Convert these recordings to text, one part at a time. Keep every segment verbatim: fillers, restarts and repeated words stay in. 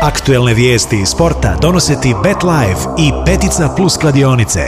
Aktuelne vijesti iz sporta donose ti BetLife i Petica Plus kladionice.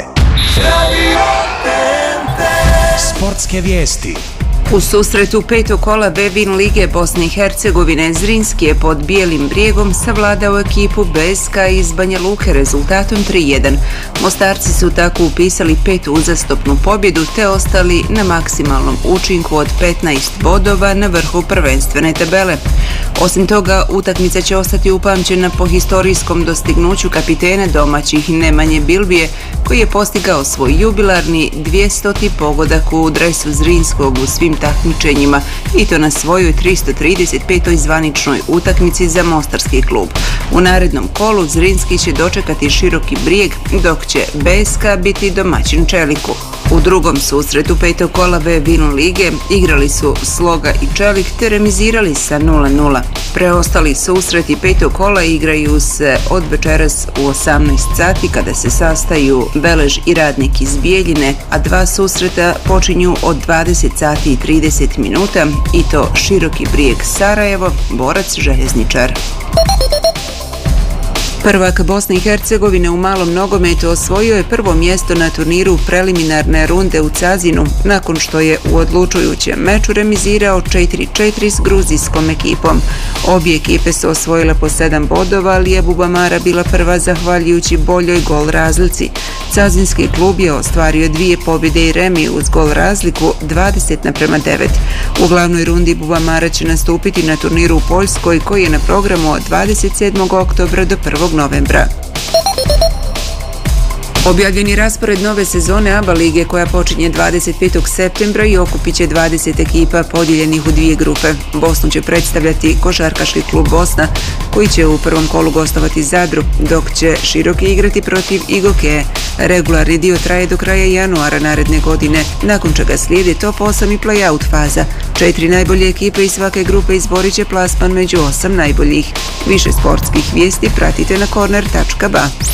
Sportske vijesti. U susretu petog kola B Win Lige Bosne i Hercegovine Zrinski je pod Bijelim brijegom savladao ekipu B S K iz Banja Luke rezultatom tri jedan. Mostarci su tako upisali petu uzastopnu pobjedu te ostali na maksimalnom učinku od petnaest bodova na vrhu prvenstvene tabele. Osim toga, utakmica će ostati upamćena po historijskom dostignuću kapitena domaćih Nemanje Bilbije, koji je postigao svoj jubilarni dvijestoti pogodak u dresu Zrinskog u svim takmičenjima, i to na svojoj tristo trideset petoj zvaničnoj utakmici za mostarski klub. U narednom kolu Zrinski će dočekati Široki Brijeg, dok će B S K biti domaćin Čeliku. U drugom susretu petog kola B Win Lige igrali su Sloga i Čelik te remizirali sa nula nula. Preostali susreti petog kola igraju se od večeras u osamnaest sati kada se sastaju Belež i Radnik iz Bijeljine, a dva susreta počinju od dvadeset sati i trideset minuta, i to Široki Brijeg Sarajevo, Borac Željezničar. Prvak Bosne i Hercegovine u malom nogometu osvojio je prvo mjesto na turniru preliminarne runde u Cazinu nakon što je u odlučujućem meču remizirao četiri četiri s gruzijskom ekipom. Obje ekipe su osvojile po sedam bodova, ali je Bubamara bila prva zahvaljujući boljoj gol razlici. Cazinski klub je ostvario dvije pobjede i remi uz gol razliku dvadeset naprema devet. U glavnoj rundi Bubamara će nastupiti na turniru u Poljskoj, koji je na programu od dvadeset sedmog oktobra do prvog novembra. Objavljen je raspored nove sezone A B A lige koja počinje dvadeset petog septembra i okupit će dvadeset ekipa podijeljenih u dvije grupe. Bosnu će predstavljati Košarkaški klub Bosna, koji će u prvom kolu gostovati Zadru, dok će Široki igrati protiv Igoke. Regularni dio traje do kraja januara naredne godine, nakon čega slijede top osam i play-out faza. Četiri najbolje ekipe iz svake grupe izborit će plasman među osam najboljih. Više sportskih vijesti pratite na korner tačka ba.